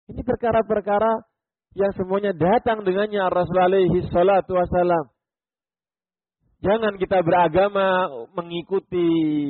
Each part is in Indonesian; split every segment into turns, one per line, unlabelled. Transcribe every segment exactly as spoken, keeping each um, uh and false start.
Ini perkara-perkara yang semuanya datang dengannya Rasulullah alaihi salatu wasalam. Jangan kita beragama mengikuti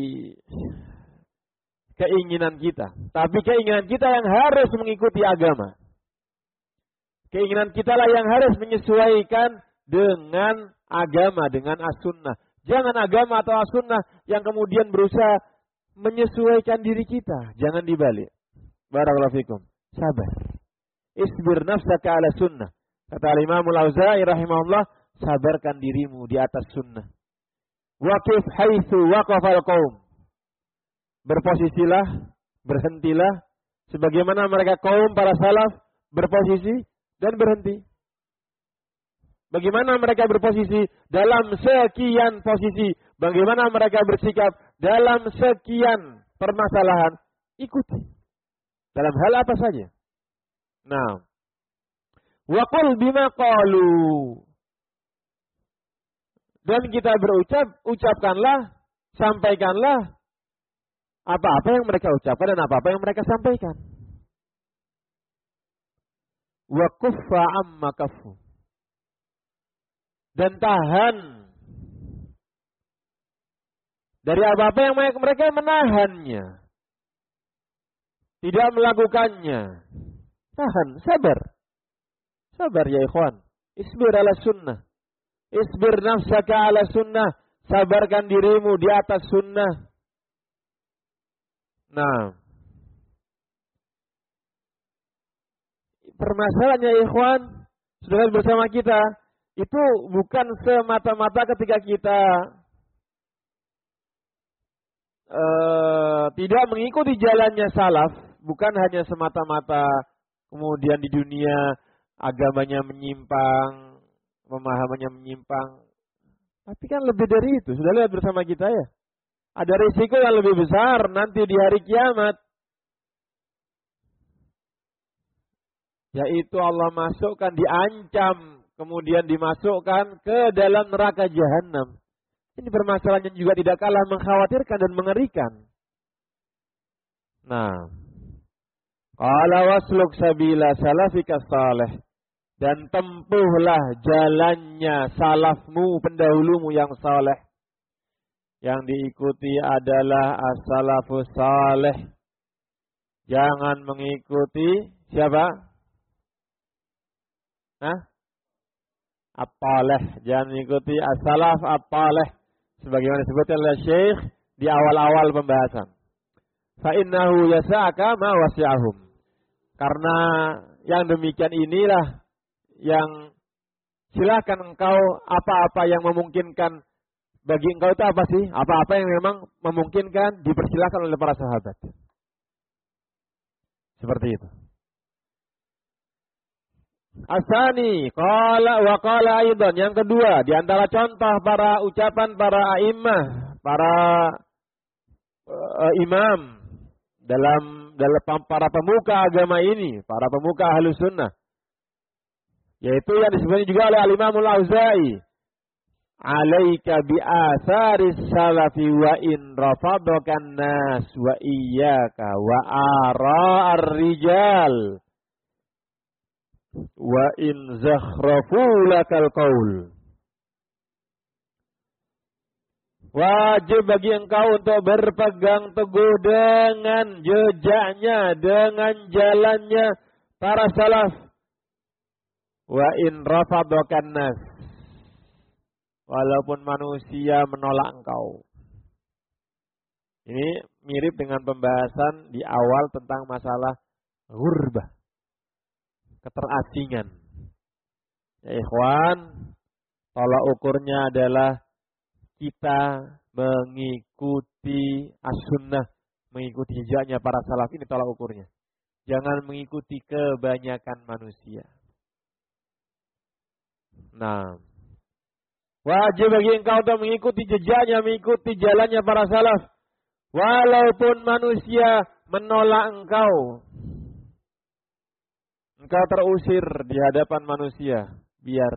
keinginan kita. Tapi keinginan kita yang harus mengikuti agama. Keinginan kita lah yang harus menyesuaikan dengan agama, dengan as-sunnah. Jangan agama atau as-sunnah yang kemudian berusaha menyesuaikan diri kita. Jangan dibalik. Barakallahu fikum. Sabar. Isbir nafsaka ala sunnah. Kata Imam Al-Auza'i rahimahullah, sabarkan dirimu di atas sunnah. Waqif haitsu waqafal qaum. Berposisilah, berhentilah sebagaimana mereka kaum para salaf berposisi dan berhenti. Bagaimana mereka berposisi dalam sekian posisi, bagaimana mereka bersikap dalam sekian permasalahan, ikuti. Dalam hal apa saja. Nah, wa qul bima qalu. Dan kita berucap, ucapkanlah, sampaikanlah apa-apa yang mereka ucapkan dan apa-apa yang mereka sampaikan. Wa kuffa amma kaffu. Dan tahan dari apa-apa yang mereka menahannya. Tidak melakukannya. Tahan, sabar. Sabar ya ikhwan. Isbir ala sunnah. Isbir nafsaka ala sunnah. Sabarkan dirimu di atas sunnah. Nah. Permasalahannya ikhwan, saudara bersama kita, itu bukan semata-mata ketika kita uh, tidak mengikuti jalannya salaf, bukan hanya semata-mata kemudian di dunia agamanya menyimpang, pemahamannya menyimpang. Tapi kan lebih dari itu, sudah lihat bersama kita ya. Ada risiko yang lebih besar nanti di hari kiamat. Yaitu Allah masukkan, diancam, kemudian dimasukkan ke dalam neraka jahanam. Ini permasalahan yang juga tidak kalah mengkhawatirkan dan mengerikan. Nah, qala wasluk sabila salafika salih. Dan tempuhlah jalannya salafmu, pendahulumu yang saleh. Yang diikuti adalah as-salafus salih. Jangan mengikuti siapa? Hah? At-talih. Jangan mengikuti as-salaf at-talih. Sebagaimana disebutkan oleh Syekh di awal-awal pembahasan. Fa innahu yasa'aka ma wasi'ahum. Karena yang demikian inilah yang silakan engkau apa-apa yang memungkinkan bagi engkau itu apa sih? Apa-apa yang memang memungkinkan dipersilakan oleh para sahabat. Seperti itu. Asani, qala wa qala aidan. Yang kedua, di antara contoh para ucapan para a'immah, para uh, imam dalam dalam para pemuka agama ini, para pemuka Ahlus Sunnah, yaitu yang disebutnya juga oleh Al-Imam Al-Auza'i, alaika bi atharis salafi wa in rafadakan nas wa iyyaka wa ara ar-rijal wa in zakhrafu lakal qaul. Wajib bagi engkau untuk berpegang teguh dengan jejaknya, dengan jalannya para salaf. Wa in rafadakan nas, walaupun manusia menolak engkau. Ini mirip dengan pembahasan di awal tentang masalah ghurbah, keterasingan. Ya ikhwan, tolak ukurnya adalah kita mengikuti as-sunnah, mengikuti jejaknya para salaf. Ini tolak ukurnya. Jangan mengikuti kebanyakan manusia. Nah, wajib bagi engkau untuk mengikuti jejaknya, mengikuti jalannya para salaf. Walaupun manusia menolak engkau, engkau terusir di hadapan manusia. Biar.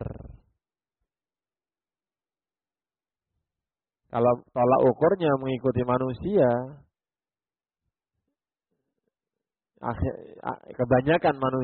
Kalau tolak ukurnya mengikuti manusia, kebanyakan manusia